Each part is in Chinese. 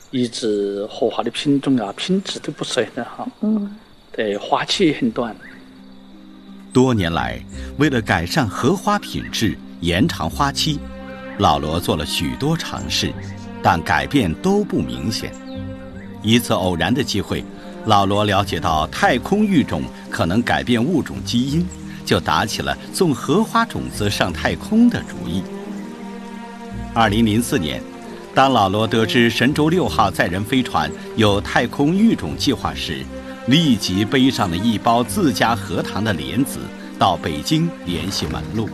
一直荷花的品种啊、品质都不是很好，对，花期也很短。 多年来，为了改善荷花品质、延长花期，老罗做了许多尝试，但改变都不明显。一次偶然的机会，老罗了解到太空育种可能改变物种基因，就打起了送荷花种子上太空的主意。2004年，当老罗得知神舟6号载人飞船有太空育种计划时，立即背上了一包自家荷塘的莲子，到北京联系门路。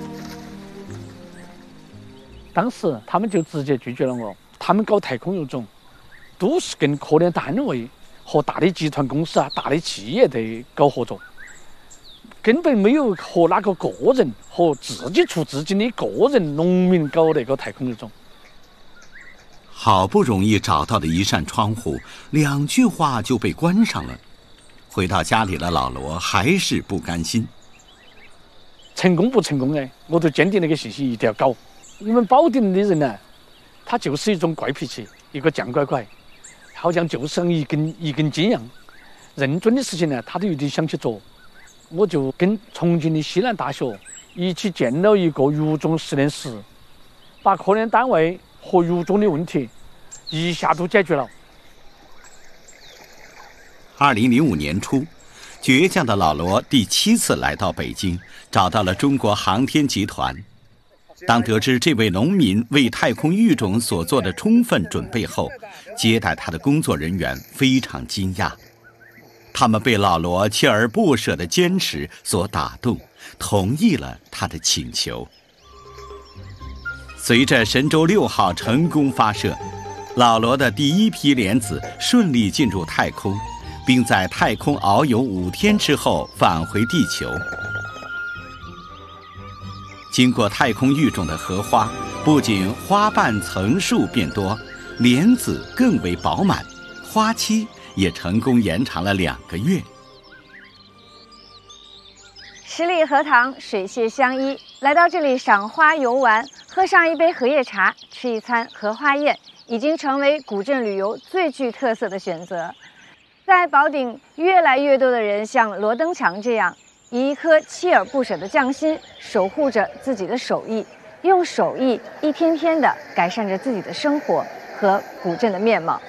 当时他们就直接拒绝了我，他们搞太空育种都是跟科研单位和大的集团公司啊、大的企业在搞合作，根本没有和哪个个人和自己出资金的个人农民搞那个太空育种。 好不容易找到的一扇窗户，2句话就被关上了。回到家里的老罗还是不甘心。 成功不成功呢？我都坚定那个信心一定要搞。我们保定的人呢，他就是一种怪脾气，一个犟乖乖，好像就像一根筋一样。认真的事情呢，他都有点想去做。我就跟重庆的西南大学一起建了一个育种实验室，把科研单位和育种的问题一下都解决了。 2005年初，倔强的老罗第7次来到北京，找到了中国航天集团。当得知这位农民为太空育种所做的充分准备后，接待他的工作人员非常惊讶。他们被老罗锲而不舍的坚持所打动，同意了他的请求。随着神舟6号成功发射，老罗的第一批莲子顺利进入太空，并在太空遨游5天之后返回地球。经过太空育种的荷花，不仅花瓣层数变多，莲子更为饱满，花期也成功延长了2个月。 十里荷塘，水榭相依，来到这里赏花游玩，喝上一杯荷叶茶，吃一餐荷花宴，已经成为古镇旅游最具特色的选择。在宝鼎，越来越多的人像罗登强这样，以一颗锲而不舍的匠心，守护着自己的手艺，用手艺一天天地改善着自己的生活和古镇的面貌。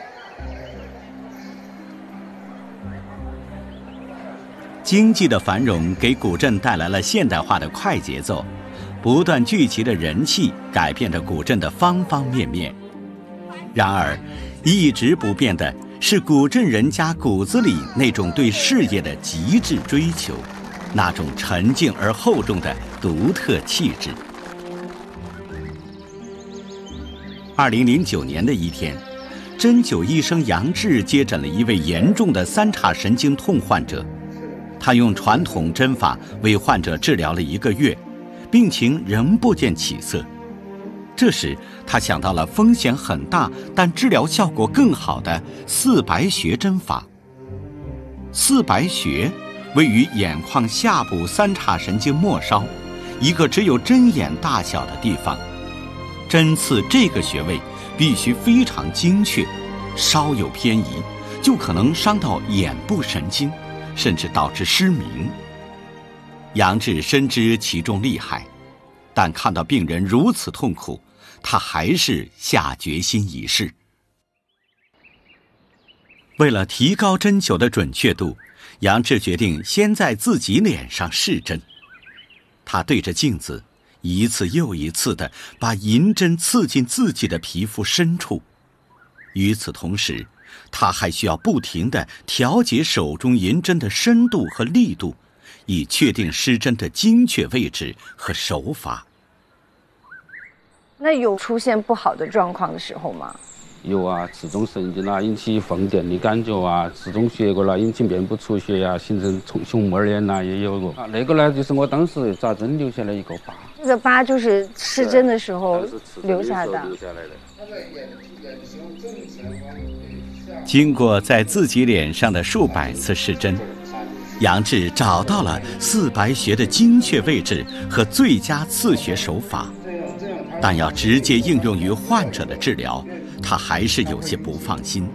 经济的繁荣给古镇带来了现代化的快节奏，不断聚集的人气改变着古镇的方方面面。然而，一直不变的是古镇人家骨子里那种对事业的极致追求，那种沉静而厚重的独特气质。2009年的一天，针灸医生杨志接诊了一位严重的3叉神经痛患者。他用传统针法为患者治疗了1个月，病情仍不见起色。这时，他想到了风险很大但治疗效果更好的四白穴针法。四白穴位于眼眶下部3叉神经末梢，一个只有针眼大小的地方。针刺这个穴位必须非常精确，稍有偏移，就可能伤到眼部神经，甚至导致失明。杨志深知其中厉害，但看到病人如此痛苦，他还是下决心一试。为了提高针灸的准确度，杨志决定先在自己脸上试针。他对着镜子，一次又一次地把银针刺进自己的皮肤深处。与此同时，他还需要不停地调节手中银针的深度和力度，以确定施针的精确位置和手法。 那有出现不好的状况的时候吗？ 有啊，刺中神经啊，引起放电的感觉啊，刺中血管啦，引起面部出血啊，形成熊猫脸呐，也有过。那个呢，就是我当时扎针留下来一个疤。 这个疤就是施针的时候留下的。 经过在自己脸上的数百次试针，杨志找到了四白穴的精确位置和最佳刺穴手法，但要直接应用于患者的治疗，他还是有些不放心。